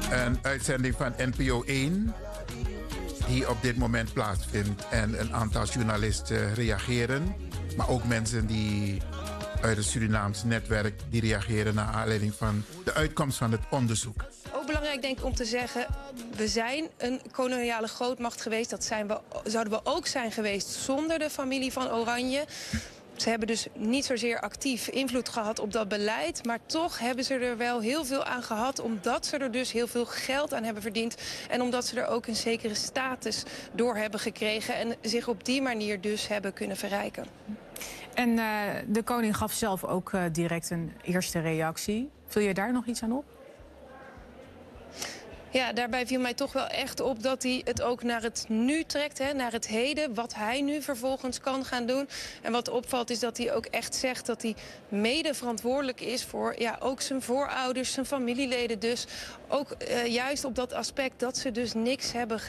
Een uitzending van NPO 1 die op dit moment plaatsvindt. En een aantal journalisten reageren. Maar ook mensen die uit het Surinaams netwerk die reageren naar aanleiding van de uitkomst van het onderzoek. Ook belangrijk denk ik om te zeggen, we zijn een koloniale grootmacht geweest. Dat zouden we ook zijn geweest zonder de familie van Oranje. Ze hebben dus niet zozeer actief invloed gehad op dat beleid. Maar toch hebben ze er wel heel veel aan gehad. Omdat ze er dus heel veel geld aan hebben verdiend. En omdat ze er ook een zekere status door hebben gekregen. En zich op die manier dus hebben kunnen verrijken. En de koning gaf zelf ook direct een eerste reactie. Vul je daar nog iets aan op? Ja, daarbij viel mij toch wel echt op dat hij het ook naar het nu trekt, hè, naar het heden. Wat hij nu vervolgens kan gaan doen. En wat opvalt is dat hij ook echt zegt dat hij mede verantwoordelijk is voor ook zijn voorouders, zijn familieleden dus. Ook juist op dat aspect dat ze dus niks hebben gedaan.